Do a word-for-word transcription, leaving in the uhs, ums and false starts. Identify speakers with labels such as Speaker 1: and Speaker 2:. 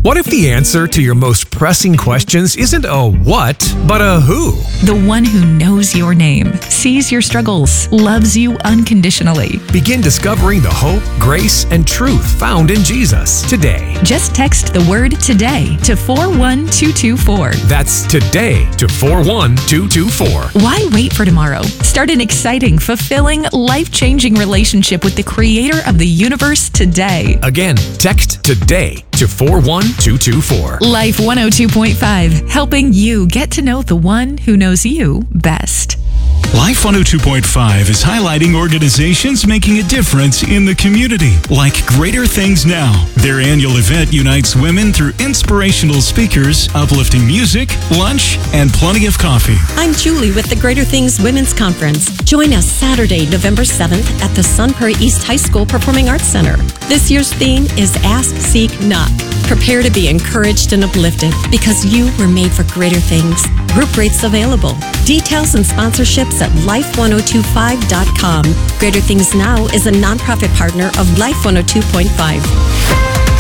Speaker 1: What if the answer to your most pressing questions isn't a what, but a who?
Speaker 2: The one who knows your name, sees your struggles, loves you unconditionally.
Speaker 1: Begin discovering the hope, grace, and truth found in Jesus today.
Speaker 2: Just text the word today to four one two two four.
Speaker 1: That's today to four one two two four.
Speaker 2: Why wait for tomorrow? Start an exciting, fulfilling, life-changing relationship with the creator of the universe today.
Speaker 1: Again, text today to four one two two four.
Speaker 2: Life one oh two point five, helping you get to know the one who knows you best.
Speaker 3: Life one oh two point five is highlighting organizations making a difference in the community, like Greater Things Now. Their annual event unites women through inspirational speakers, uplifting music, lunch, and plenty of coffee.
Speaker 4: I'm Julie with the Greater Things Women's Conference. Join us Saturday, November seventh at the Sun Prairie East High School Performing Arts Center. This year's theme is Ask, Seek, Knock. Prepare to be encouraged and uplifted because you were made for greater things. Group rates available. Details and sponsorships at life one oh two five dot com. Greater Things Now is a nonprofit partner of Life one oh two point five.